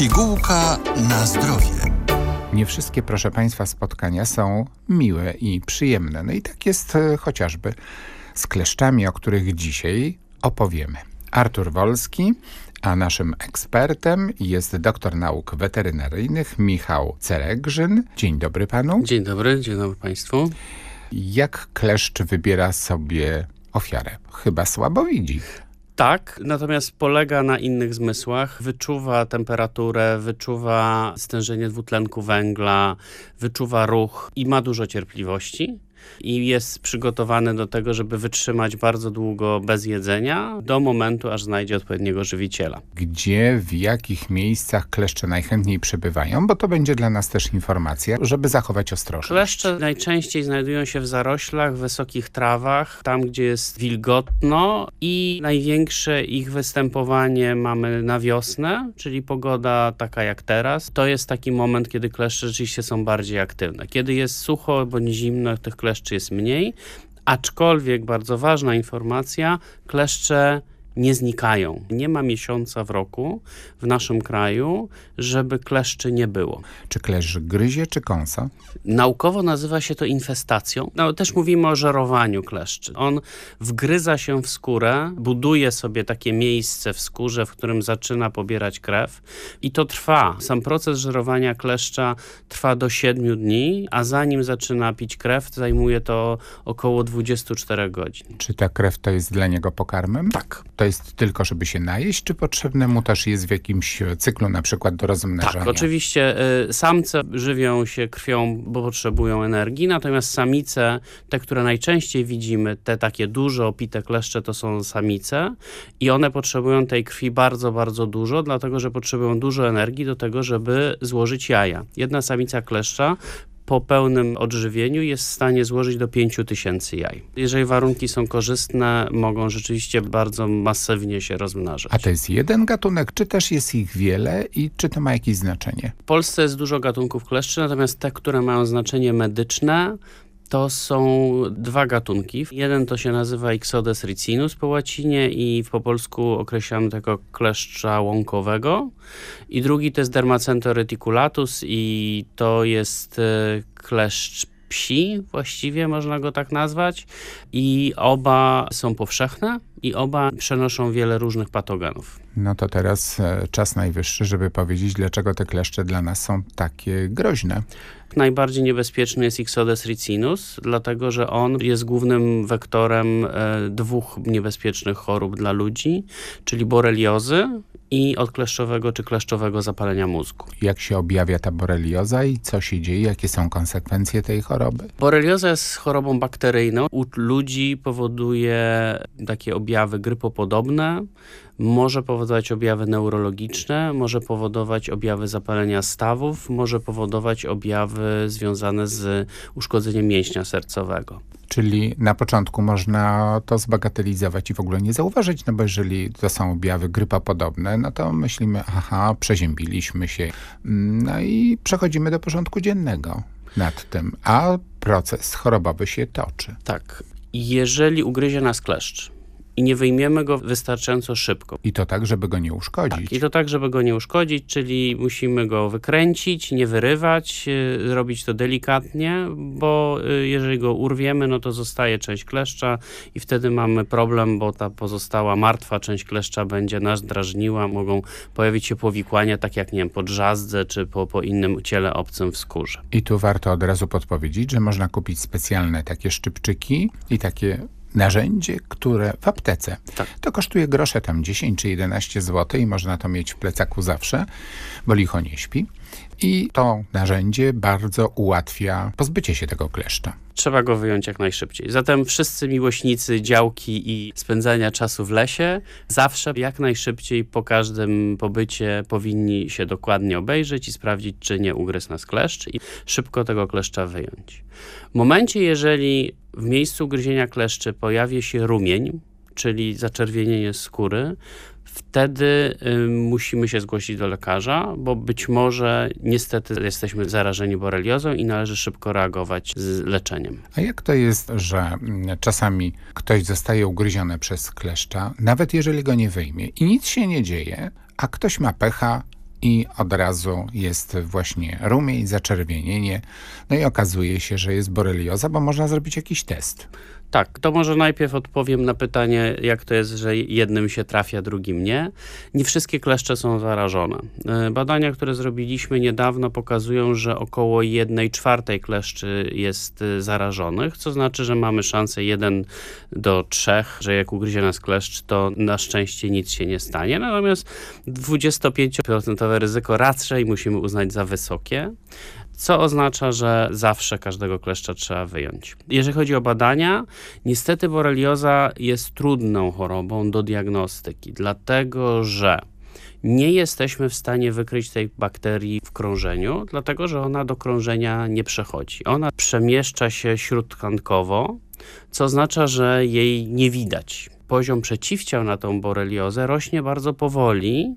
Pigułka na zdrowie. Nie wszystkie, proszę Państwa, spotkania są miłe i przyjemne. No i tak jest chociażby z kleszczami, o których dzisiaj opowiemy. Artur Wolski, a naszym ekspertem jest doktor nauk weterynaryjnych Michał Ceregrzyn. Dzień dobry panu. Dzień dobry państwu. Jak kleszcz wybiera sobie ofiarę? Chyba słabo widzi. Tak, natomiast polega na innych zmysłach. Wyczuwa temperaturę, wyczuwa stężenie dwutlenku węgla, wyczuwa ruch i ma dużo cierpliwości. I jest przygotowany do tego, żeby wytrzymać bardzo długo bez jedzenia, do momentu, aż znajdzie odpowiedniego żywiciela. Gdzie, w jakich miejscach kleszcze najchętniej przebywają? Bo to będzie dla nas też informacja, żeby zachować ostrożność. Kleszcze najczęściej znajdują się w zaroślach, w wysokich trawach, tam gdzie jest wilgotno i największe ich występowanie mamy na wiosnę, czyli pogoda taka jak teraz. To jest taki moment, kiedy kleszcze rzeczywiście są bardziej aktywne. Kiedy jest sucho bądź zimno, tych kleszczy jest mniej, aczkolwiek bardzo ważna informacja, kleszcze nie znikają. Nie ma miesiąca w roku w naszym kraju, żeby kleszczy nie było. Czy kleszcz gryzie, czy kąsa? Naukowo nazywa się to infestacją. No, też mówimy o żerowaniu kleszczy. On wgryza się w skórę, buduje sobie takie miejsce w skórze, w którym zaczyna pobierać krew i to trwa. Sam proces żerowania kleszcza trwa do 7 dni, a zanim zaczyna pić krew, zajmuje to około 24 godzin. Czy ta krew to jest dla niego pokarmem? Tak. To jest tylko, żeby się najeść, czy potrzebne mu też jest w jakimś cyklu, na przykład do rozmnażania? Tak, oczywiście samce żywią się krwią, bo potrzebują energii, natomiast samice, te, które najczęściej widzimy, te takie duże, opite kleszcze, to są samice i one potrzebują tej krwi bardzo, bardzo dużo, dlatego, że potrzebują dużo energii do tego, żeby złożyć jaja. Jedna samica kleszcza po pełnym odżywieniu jest w stanie złożyć do 5000 jaj. Jeżeli warunki są korzystne, mogą rzeczywiście bardzo masywnie się rozmnażać. A to jest jeden gatunek, czy też jest ich wiele i czy to ma jakieś znaczenie? W Polsce jest dużo gatunków kleszczy, natomiast te, które mają znaczenie medyczne, to są 2 gatunki. Jeden to się nazywa Ixodes ricinus po łacinie i po polsku określamy tego kleszcza łąkowego. I drugi to jest Dermacento reticulatus i to jest kleszcz psi, właściwie można go tak nazwać. I oba są powszechne i oba przenoszą wiele różnych patogenów. No to teraz czas najwyższy, żeby powiedzieć, dlaczego te kleszcze dla nas są takie groźne. Najbardziej niebezpieczny jest Ixodes ricinus, dlatego że on jest głównym wektorem 2 niebezpiecznych chorób dla ludzi, czyli boreliozy i odkleszczowego czy kleszczowego zapalenia mózgu. Jak się objawia ta borelioza i co się dzieje? Jakie są konsekwencje tej choroby? Borelioza jest chorobą bakteryjną. U ludzi powoduje takie objawy grypopodobne, może powodować objawy neurologiczne, może powodować objawy zapalenia stawów, może powodować objawy związane z uszkodzeniem mięśnia sercowego. Czyli na początku można to zbagatelizować i w ogóle nie zauważyć, no bo jeżeli to są objawy grypopodobne, no to myślimy, aha, przeziębiliśmy się, no i przechodzimy do porządku dziennego nad tym, a proces chorobowy się toczy. Tak, jeżeli ugryzie nas kleszcz i nie wyjmiemy go wystarczająco szybko. I to tak, żeby go nie uszkodzić. Tak, i to tak, żeby go nie uszkodzić, czyli musimy go wykręcić, nie wyrywać, robić to delikatnie, bo jeżeli go urwiemy, no to zostaje część kleszcza i wtedy mamy problem, bo ta pozostała martwa część kleszcza będzie nas drażniła, mogą pojawić się powikłania, tak jak, nie wiem, po drzazdze czy po innym ciele obcym w skórze. I tu warto od razu podpowiedzieć, że można kupić specjalne takie szczypczyki i takie narzędzie, które w aptece. Tak. To kosztuje grosze, tam 10 czy 11 zł i można to mieć w plecaku zawsze, bo licho nie śpi. I to narzędzie bardzo ułatwia pozbycie się tego kleszcza. Trzeba go wyjąć jak najszybciej. Zatem wszyscy miłośnicy działki i spędzania czasu w lesie zawsze jak najszybciej po każdym pobycie powinni się dokładnie obejrzeć i sprawdzić, czy nie ugryzł nas kleszcz i szybko tego kleszcza wyjąć. W momencie, jeżeli w miejscu ugryzienia kleszczy pojawi się rumień, czyli zaczerwienienie skóry, wtedy musimy się zgłosić do lekarza, bo być może niestety jesteśmy zarażeni boreliozą i należy szybko reagować z leczeniem. A jak to jest, że czasami ktoś zostaje ugryziony przez kleszcza, nawet jeżeli go nie wyjmie i nic się nie dzieje, a ktoś ma pecha i od razu jest właśnie rumień, zaczerwienienie. No i okazuje się, że jest borelioza, bo można zrobić jakiś test. Tak, to może najpierw odpowiem na pytanie, jak to jest, że jednym się trafia, drugim nie. Nie wszystkie kleszcze są zarażone. Badania, które zrobiliśmy niedawno, pokazują, że około 1/4 kleszczy jest zarażonych, co znaczy, że mamy szansę 1 do 3, że jak ugryzie nas kleszcz, to na szczęście nic się nie stanie. Natomiast 25% ryzyko raczej musimy uznać za wysokie, co oznacza, że zawsze każdego kleszcza trzeba wyjąć. Jeżeli chodzi o badania, niestety borelioza jest trudną chorobą do diagnostyki, dlatego że nie jesteśmy w stanie wykryć tej bakterii w krążeniu, dlatego że ona do krążenia nie przechodzi. Ona przemieszcza się śródtkankowo, co oznacza, że jej nie widać. Poziom przeciwciał na tą boreliozę rośnie bardzo powoli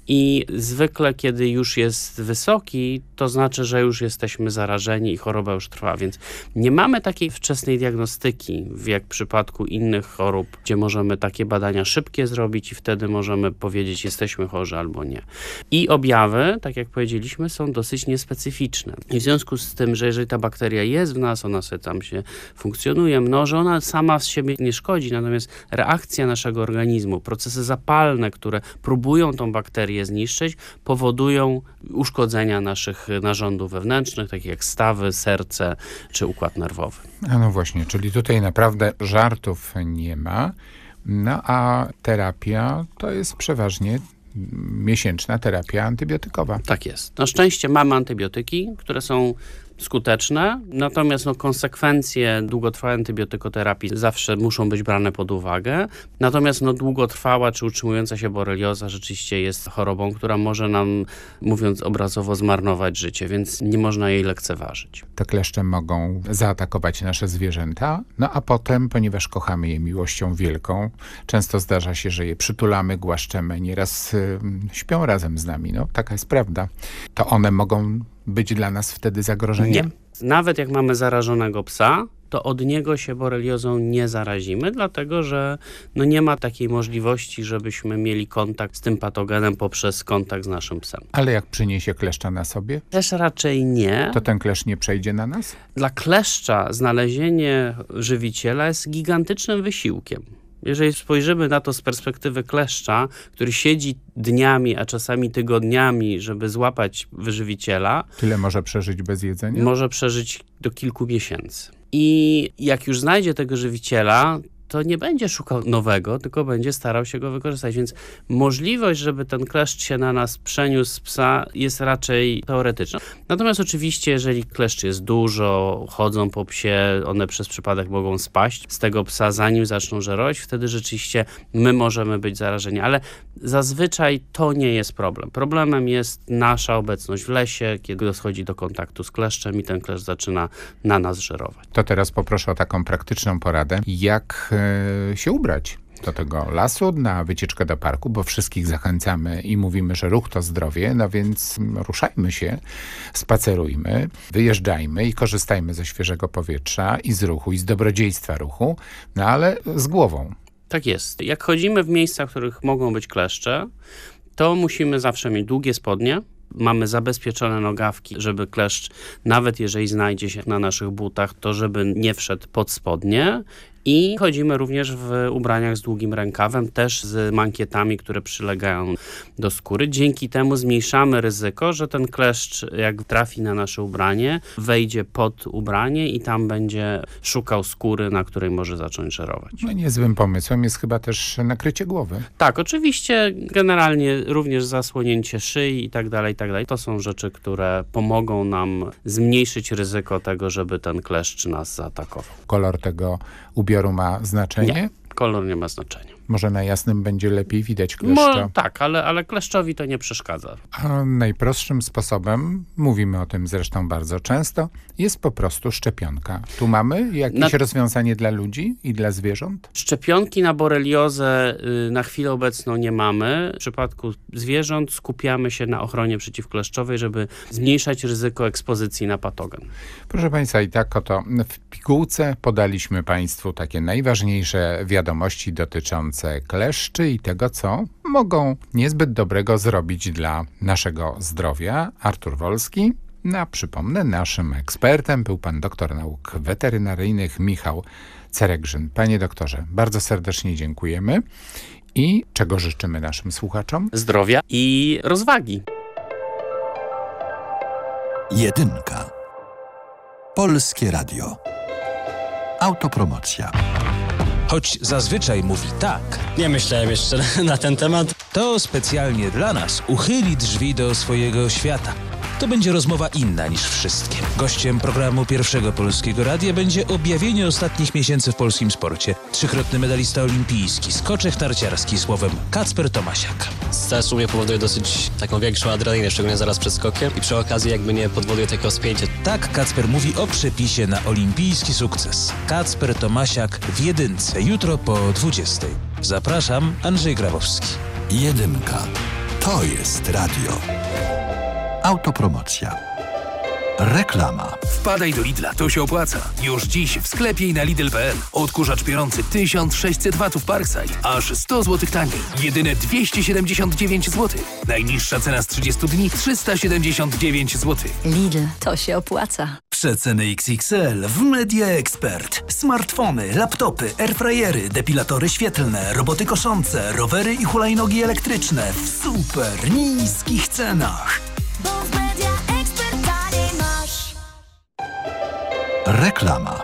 i zwykle, kiedy już jest wysoki, to znaczy, że już jesteśmy zarażeni i choroba już trwa, więc nie mamy takiej wczesnej diagnostyki, jak w przypadku innych chorób, gdzie możemy takie badania szybkie zrobić i wtedy możemy powiedzieć, jesteśmy chorzy albo nie. I objawy, tak jak powiedzieliśmy, są dosyć niespecyficzne. I w związku z tym, że jeżeli ta bakteria jest w nas, ona sobie tam się funkcjonuje, mnoży, ona sama z siebie nie szkodzi, natomiast reakcja naszego organizmu, procesy zapalne, które próbują tą bakterię zniszczyć, powodują uszkodzenia naszych narządów wewnętrznych, takich jak stawy, serce czy układ nerwowy. A no właśnie, czyli tutaj naprawdę żartów nie ma, no a terapia to jest przeważnie miesięczna terapia antybiotykowa. Tak jest. Na szczęście mamy antybiotyki, które są skuteczne, natomiast konsekwencje długotrwałej antybiotykoterapii zawsze muszą być brane pod uwagę. Natomiast długotrwała czy utrzymująca się borelioza rzeczywiście jest chorobą, która może nam, mówiąc obrazowo, zmarnować życie, więc nie można jej lekceważyć. Te kleszcze mogą zaatakować nasze zwierzęta, no a potem, ponieważ kochamy je miłością wielką, często zdarza się, że je przytulamy, głaszczemy, nieraz śpią razem z nami. No, taka jest prawda. To one mogą być dla nas wtedy zagrożeniem? Nie. Nawet jak mamy zarażonego psa, to od niego się boreliozą nie zarazimy, dlatego że nie ma takiej możliwości, żebyśmy mieli kontakt z tym patogenem poprzez kontakt z naszym psem. Ale jak przyniesie kleszcza na sobie? Też raczej nie. To ten kleszcz nie przejdzie na nas? Dla kleszcza znalezienie żywiciela jest gigantycznym wysiłkiem. Jeżeli spojrzymy na to z perspektywy kleszcza, który siedzi dniami, a czasami tygodniami, żeby złapać wyżywiciela. Tyle może przeżyć bez jedzenia? Może przeżyć do kilku miesięcy. I jak już znajdzie tego żywiciela, to nie będzie szukał nowego, tylko będzie starał się go wykorzystać. Więc możliwość, żeby ten kleszcz się na nas przeniósł z psa, jest raczej teoretyczna. Natomiast oczywiście, jeżeli kleszczy jest dużo, chodzą po psie, one przez przypadek mogą spaść z tego psa, zanim zaczną żerować, wtedy rzeczywiście my możemy być zarażeni. Ale zazwyczaj to nie jest problem. Problemem jest nasza obecność w lesie, kiedy dochodzi do kontaktu z kleszczem i ten kleszcz zaczyna na nas żerować. To teraz poproszę o taką praktyczną poradę. Jak się ubrać do tego lasu, na wycieczkę do parku, bo wszystkich zachęcamy i mówimy, że ruch to zdrowie, no więc ruszajmy się, spacerujmy, wyjeżdżajmy i korzystajmy ze świeżego powietrza i z ruchu, i z dobrodziejstwa ruchu, no ale z głową. Tak jest. Jak chodzimy w miejscach, w których mogą być kleszcze, to musimy zawsze mieć długie spodnie. Mamy zabezpieczone nogawki, żeby kleszcz, nawet jeżeli znajdzie się na naszych butach, to żeby nie wszedł pod spodnie. I chodzimy również w ubraniach z długim rękawem, też z mankietami, które przylegają do skóry. Dzięki temu zmniejszamy ryzyko, że ten kleszcz, jak trafi na nasze ubranie, wejdzie pod ubranie i tam będzie szukał skóry, na której może zacząć żerować. No niezłym pomysłem jest chyba też nakrycie głowy. Tak, oczywiście generalnie również zasłonięcie szyi i tak dalej, i tak dalej. To są rzeczy, które pomogą nam zmniejszyć ryzyko tego, żeby ten kleszcz nas zaatakował. Kolor tego ubioru ma znaczenie? Nie, kolor nie ma znaczenia. Może na jasnym będzie lepiej widać kleszcza? Tak, ale kleszczowi to nie przeszkadza. A najprostszym sposobem, mówimy o tym zresztą bardzo często, jest po prostu szczepionka. Tu mamy jakieś rozwiązanie dla ludzi i dla zwierząt? Szczepionki na boreliozę na chwilę obecną nie mamy. W przypadku zwierząt skupiamy się na ochronie przeciwkleszczowej, żeby zmniejszać ryzyko ekspozycji na patogen. Proszę Państwa, i tak oto w pigułce podaliśmy Państwu takie najważniejsze wiadomości dotyczące dotyczące kleszczy i tego, co mogą niezbyt dobrego zrobić dla naszego zdrowia. Artur Wolski, przypomnę, naszym ekspertem był pan doktor nauk weterynaryjnych Michał Ceregryn. Panie doktorze, bardzo serdecznie dziękujemy i czego życzymy naszym słuchaczom? Zdrowia i rozwagi. Jedynka. Polskie Radio. Autopromocja. Choć zazwyczaj mówi tak, Nie myślałem jeszcze na ten temat. to specjalnie dla nas uchyli drzwi do swojego świata. To będzie rozmowa inna niż wszystkie. Gościem programu Pierwszego Polskiego Radia będzie objawienie ostatnich miesięcy w polskim sporcie. 3-krotny medalista olimpijski, skoczek narciarski, słowem Kacper Tomasiak. Stres u mnie powoduje dosyć taką większą adrenalinę, szczególnie zaraz przed skokiem. I przy okazji jakby nie podwoduje takiego spięcia. Tak Kacper mówi o przepisie na olimpijski sukces. Kacper Tomasiak w jedynce, jutro po 20:00. Zapraszam, Andrzej Grabowski. Jedynka. To jest radio. Autopromocja. Reklama. Wpadaj do Lidla, to się opłaca. Już dziś w sklepie i na Lidl.pl. Odkurzacz piorący 1600 watów Parkside, aż 100 zł taniej. Jedyne 279 zł. Najniższa cena z 30 dni 379 zł. Lidl, to się opłaca. Przeceny XXL w Media Expert. Smartfony, laptopy, airfryery, depilatory świetlne, roboty koszące, rowery i hulajnogi elektryczne w super niskich cenach. Bo w Media Expert taniej masz. Reklama.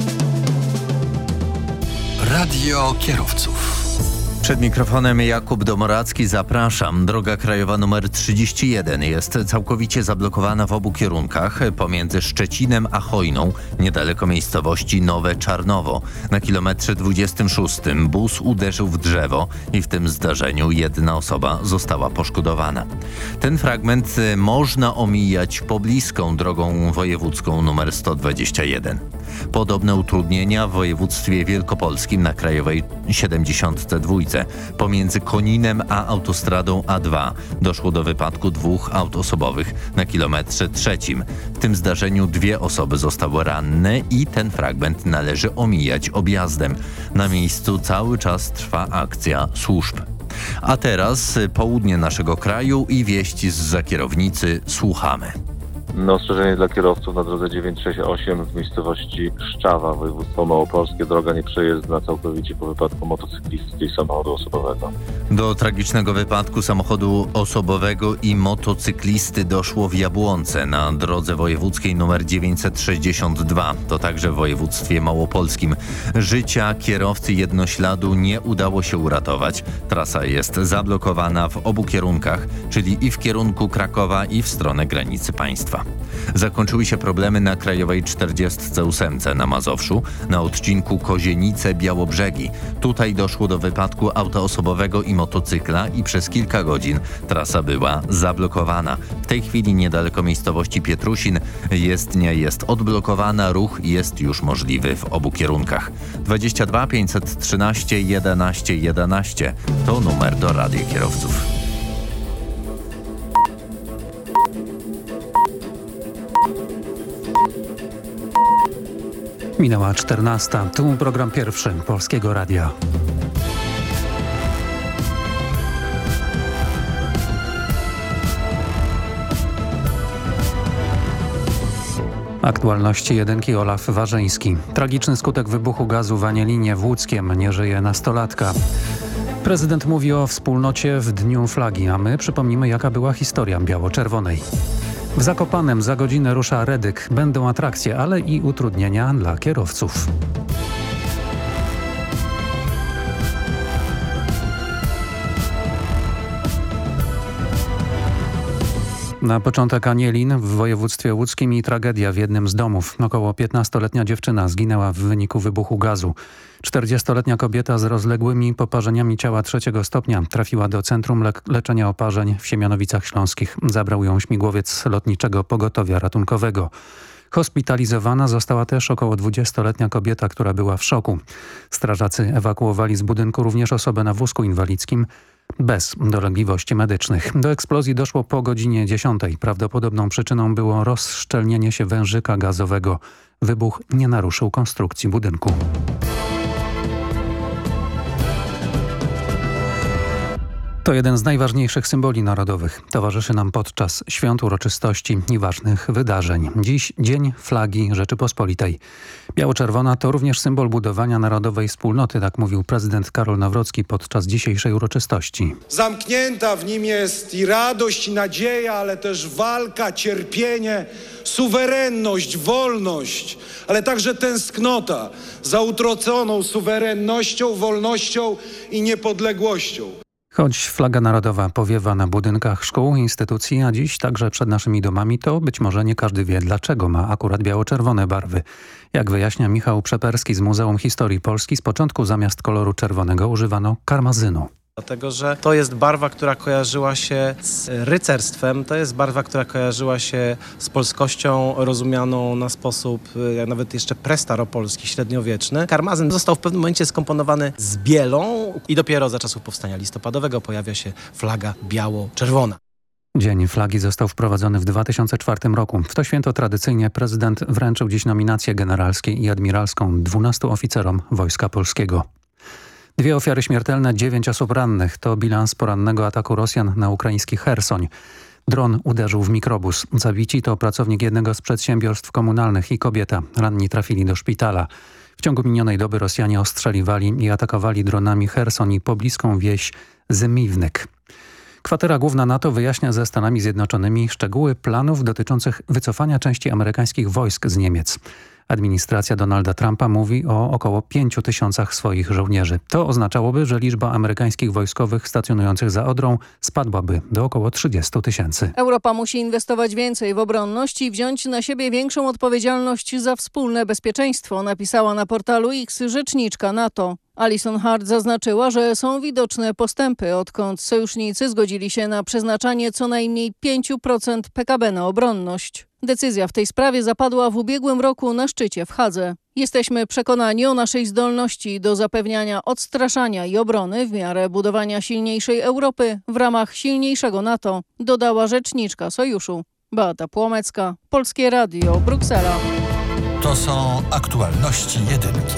Radio kierowców. Przed mikrofonem Jakub Domoracki, zapraszam. Droga krajowa nr 31 jest całkowicie zablokowana w obu kierunkach pomiędzy Szczecinem a Chojną, niedaleko miejscowości Nowe Czarnowo. Na kilometrze 26 bus uderzył w drzewo i w tym zdarzeniu jedna osoba została poszkodowana. Ten fragment można omijać pobliską drogą wojewódzką nr 121. Podobne utrudnienia w województwie wielkopolskim na krajowej 72. Pomiędzy Koninem a autostradą A2 doszło do wypadku 2 aut osobowych na kilometrze 3. W tym zdarzeniu 2 osoby zostały ranne i ten fragment należy omijać objazdem. Na miejscu cały czas trwa akcja służb. A teraz południe naszego kraju i wieści zza kierownicy. Słuchamy. Ostrzeżenie dla kierowców na drodze 968 w miejscowości Szczawa, województwo małopolskie. Droga nieprzejezdna całkowicie po wypadku motocyklisty i samochodu osobowego. Do tragicznego wypadku samochodu osobowego i motocyklisty doszło w Jabłonce na drodze wojewódzkiej nr 962. To także w województwie małopolskim. Życia kierowcy jednośladu nie udało się uratować. Trasa jest zablokowana w obu kierunkach, czyli i w kierunku Krakowa, i w stronę granicy państwa. Zakończyły się problemy na krajowej 48 na Mazowszu, na odcinku Kozienice-Białobrzegi. Tutaj doszło do wypadku auta osobowego i motocykla i przez kilka godzin trasa była zablokowana. W tej chwili niedaleko miejscowości Pietrusin jezdnia jest odblokowana, ruch jest już możliwy w obu kierunkach. 22 513 11 11 to numer do radia kierowców. Minęła 14. Tu program pierwszy Polskiego Radia. Aktualności jedynki. Olaf Warzyński. Tragiczny skutek wybuchu gazu w Anielinie w Łódzkiem. Nie żyje nastolatka. Prezydent mówi o wspólnocie w Dniu Flagi, a my przypomnimy, jaka była historia biało-czerwonej. W Zakopanem za godzinę rusza Redyk. Będą atrakcje, ale i utrudnienia dla kierowców. Na początek Anielin w województwie łódzkim i tragedia w jednym z domów. Około 15-letnia dziewczyna zginęła w wyniku wybuchu gazu. 40-letnia kobieta z rozległymi poparzeniami ciała 3. stopnia trafiła do Centrum Leczenia Oparzeń w Siemianowicach Śląskich. Zabrał ją śmigłowiec Lotniczego Pogotowia Ratunkowego. Hospitalizowana została też około 20-letnia kobieta, która była w szoku. Strażacy ewakuowali z budynku również osobę na wózku inwalidzkim bez dolegliwości medycznych. Do eksplozji doszło po godzinie 10. Prawdopodobną przyczyną było rozszczelnienie się wężyka gazowego. Wybuch nie naruszył konstrukcji budynku. To jeden z najważniejszych symboli narodowych. Towarzyszy nam podczas świąt, uroczystości i ważnych wydarzeń. Dziś Dzień Flagi Rzeczypospolitej. Biało-czerwona to również symbol budowania narodowej wspólnoty, tak mówił prezydent Karol Nawrocki podczas dzisiejszej uroczystości. Zamknięta w nim jest i radość, i nadzieja, ale też walka, cierpienie, suwerenność, wolność, ale także tęsknota za utraconą suwerennością, wolnością i niepodległością. Choć flaga narodowa powiewa na budynkach szkół, instytucji, a dziś także przed naszymi domami, to być może nie każdy wie, dlaczego ma akurat biało-czerwone barwy. Jak wyjaśnia Michał Przeperski z Muzeum Historii Polski, z początku zamiast koloru czerwonego używano karmazynu. Dlatego, że to jest barwa, która kojarzyła się z rycerstwem, to jest barwa, która kojarzyła się z polskością rozumianą na sposób nawet jeszcze prestaropolski, średniowieczny. Karmazyn został w pewnym momencie skomponowany z bielą i dopiero za czasów powstania listopadowego pojawia się flaga biało-czerwona. Dzień flagi został wprowadzony w 2004 roku. W to święto tradycyjnie prezydent wręczył dziś nominacje generalskie i admiralską 12 oficerom Wojska Polskiego. 2 ofiary śmiertelne, 9 osób rannych. To bilans porannego ataku Rosjan na ukraiński Chersoń. Dron uderzył w mikrobus. Zabici to pracownik jednego z przedsiębiorstw komunalnych i kobieta. Ranni trafili do szpitala. W ciągu minionej doby Rosjanie ostrzeliwali i atakowali dronami Cherson i pobliską wieś Zymivnyk. Kwatera Główna NATO wyjaśnia ze Stanami Zjednoczonymi szczegóły planów dotyczących wycofania części amerykańskich wojsk z Niemiec. Administracja Donalda Trumpa mówi o około 5 000 swoich żołnierzy. To oznaczałoby, że liczba amerykańskich wojskowych stacjonujących za Odrą spadłaby do około 30 000. Europa musi inwestować więcej w obronność i wziąć na siebie większą odpowiedzialność za wspólne bezpieczeństwo, napisała na portalu X rzeczniczka NATO. Alison Hart zaznaczyła, że są widoczne postępy, odkąd sojusznicy zgodzili się na przeznaczanie co najmniej 5% PKB na obronność. Decyzja w tej sprawie zapadła w ubiegłym roku na szczycie w Hadze. Jesteśmy przekonani o naszej zdolności do zapewniania odstraszania i obrony w miarę budowania silniejszej Europy w ramach silniejszego NATO, dodała rzeczniczka sojuszu. Beata Płomecka, Polskie Radio, Bruksela. To są aktualności jedynki.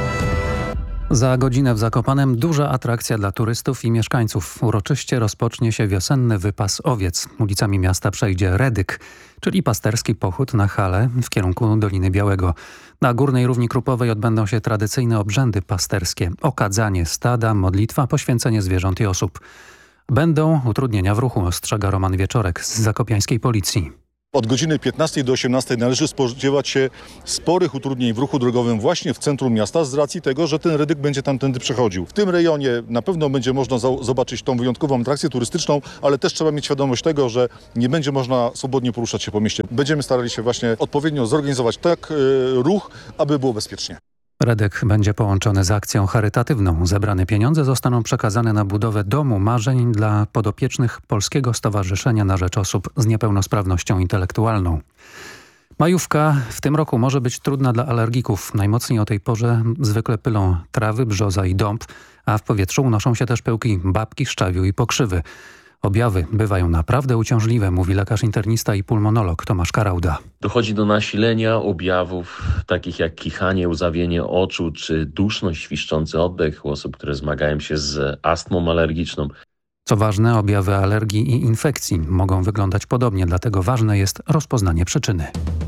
Za godzinę w Zakopanem duża atrakcja dla turystów i mieszkańców. Uroczyście rozpocznie się wiosenny wypas owiec. Ulicami miasta przejdzie Redyk, czyli pasterski pochód na Hale w kierunku Doliny Białego. Na Górnej Równi Krupowej odbędą się tradycyjne obrzędy pasterskie. Okadzanie stada, modlitwa, poświęcenie zwierząt i osób. Będą utrudnienia w ruchu, ostrzega Roman Wieczorek z zakopiańskiej policji. Od godziny 15 do 18 należy spodziewać się sporych utrudnień w ruchu drogowym właśnie w centrum miasta z racji tego, że ten Redyk będzie tamtędy przechodził. W tym rejonie na pewno będzie można zobaczyć tą wyjątkową atrakcję turystyczną, ale też trzeba mieć świadomość tego, że nie będzie można swobodnie poruszać się po mieście. Będziemy starali się właśnie odpowiednio zorganizować tak ruch, aby było bezpiecznie. Redyk będzie połączony z akcją charytatywną. Zebrane pieniądze zostaną przekazane na budowę domu marzeń dla podopiecznych Polskiego Stowarzyszenia na Rzecz Osób z Niepełnosprawnością Intelektualną. Majówka w tym roku może być trudna dla alergików. Najmocniej o tej porze zwykle pylą trawy, brzoza i dąb, a w powietrzu unoszą się też pyłki babki, szczawiu i pokrzywy. Objawy bywają naprawdę uciążliwe, mówi lekarz internista i pulmonolog Tomasz Karauda. Dochodzi do nasilenia objawów takich jak kichanie, łzawienie oczu czy duszność, świszczący oddech u osób, które zmagają się z astmą alergiczną. Co ważne, objawy alergii i infekcji mogą wyglądać podobnie, dlatego ważne jest rozpoznanie przyczyny.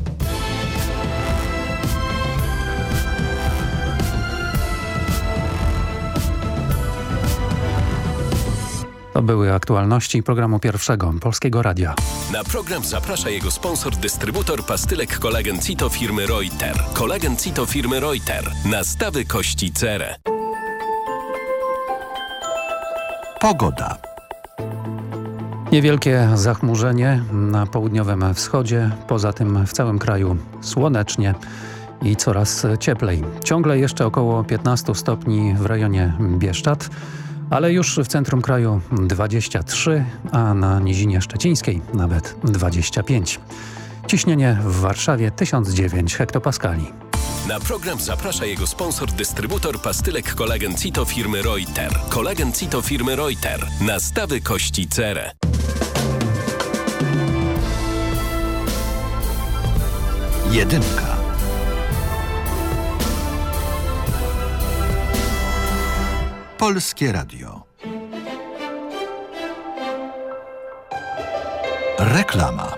To były aktualności programu pierwszego Polskiego Radia. Na program zaprasza jego sponsor, dystrybutor pastylek Kolagen Cito firmy Reuter. Kolagen Cito firmy Reuter. Nastawy kości cerę. Pogoda. Niewielkie zachmurzenie na południowym wschodzie. Poza tym w całym kraju słonecznie i coraz cieplej. Ciągle jeszcze około 15 stopni w rejonie Bieszczad. Ale już w centrum kraju 23, a na Nizinie Szczecińskiej nawet 25. Ciśnienie w Warszawie 1009 hektopaskali. Na program zaprasza jego sponsor, dystrybutor pastylek Kolagen Cito firmy Reuter. Kolagen Cito firmy Reuter. Nastawy kości cerę. Jedynka. Polskie Radio. Reklama.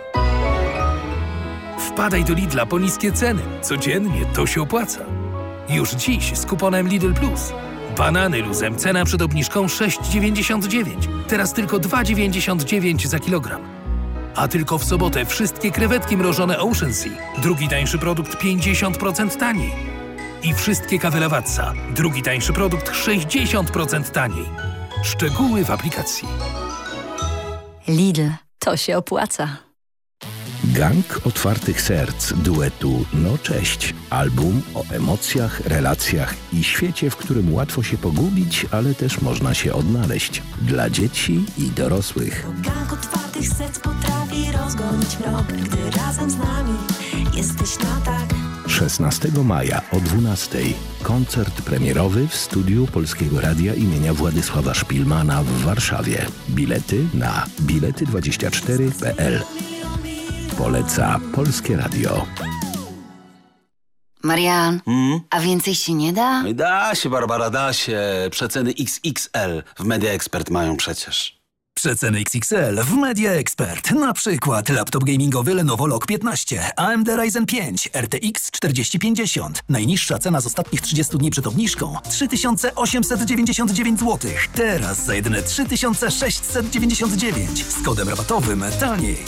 Wpadaj do Lidla po niskie ceny. Codziennie to się opłaca. Już dziś z kuponem Lidl Plus. Banany luzem, cena przed obniżką 6,99. Teraz tylko 2,99 za kilogram. A tylko w sobotę wszystkie krewetki mrożone Ocean Sea. Drugi tańszy produkt 50% taniej. I wszystkie kawy Lavazza. Drugi tańszy produkt 60% taniej. Szczegóły w aplikacji. Lidl, to się opłaca. Gang otwartych serc duetu No Cześć. Album o emocjach, relacjach i świecie, w którym łatwo się pogubić, ale też można się odnaleźć. Dla dzieci i dorosłych. Gang otwartych serc potrafi rozgonić mrok, gdy razem z nami jesteś na tak. 16 maja o 12:00 koncert premierowy w studiu Polskiego Radia imienia Władysława Szpilmana w Warszawie. Bilety na bilety24.pl. Poleca Polskie Radio. Marian, a więcej się nie da? Da się, Barbara, da się. Przeceny XXL w Media Expert mają przecież. Przeceny XXL w Media Expert. Na przykład laptop gamingowy Lenovo Log 15, AMD Ryzen 5, RTX 4050. Najniższa cena z ostatnich 30 dni przed obniżką 3899 zł. Teraz za jedyne 3699 z kodem rabatowym taniej.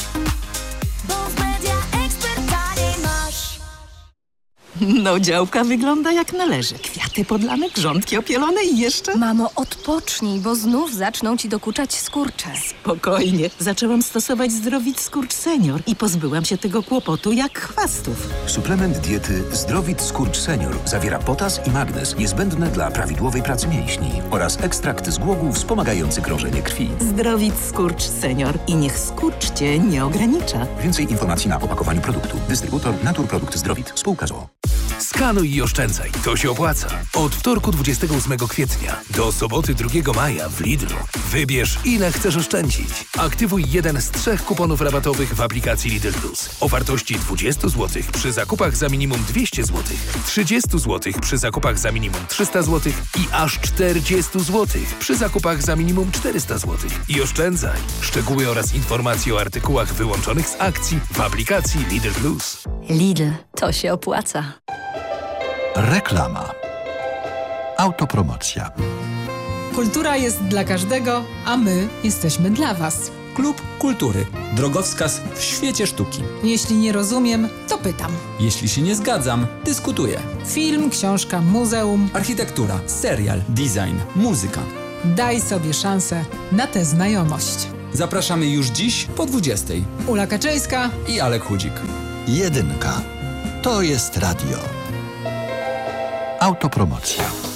No, działka wygląda jak należy. Kwiaty podlane, grządki opielone i jeszcze... Mamo, odpocznij, bo znów zaczną ci dokuczać skurcze. Spokojnie. Zaczęłam stosować Zdrowit Skurcz Senior i pozbyłam się tego kłopotu jak chwastów. Suplement diety Zdrowit Skurcz Senior zawiera potas i magnez niezbędne dla prawidłowej pracy mięśni oraz ekstrakt z głogów wspomagający krążenie krwi. Zdrowit Skurcz Senior i niech skurcz cię nie ogranicza. Więcej informacji na opakowaniu produktu. Dystrybutor Naturprodukt Zdrowit. Spółka z o.o. Skanuj i oszczędzaj. To się opłaca. Od wtorku 28 kwietnia do soboty 2 maja w Lidlu. Wybierz, ile chcesz oszczędzić. Aktywuj jeden z 3 kuponów rabatowych w aplikacji Lidl Plus. O wartości 20 zł przy zakupach za minimum 200 zł, 30 zł przy zakupach za minimum 300 zł i aż 40 zł przy zakupach za minimum 400 zł. I oszczędzaj. Szczegóły oraz informacje o artykułach wyłączonych z akcji w aplikacji Lidl Plus. Lidl, to się opłaca. Reklama. Autopromocja. Kultura jest dla każdego, a my jesteśmy dla Was. Klub Kultury. Drogowskaz w świecie sztuki. Jeśli nie rozumiem, to pytam. Jeśli się nie zgadzam, dyskutuję. Film, książka, muzeum. Architektura, serial, design, muzyka. Daj sobie szansę na tę znajomość. Zapraszamy już dziś po 20:00. Ula Kaczyńska i Alek Chudzik. Jedynka. To jest radio. Autopromocja.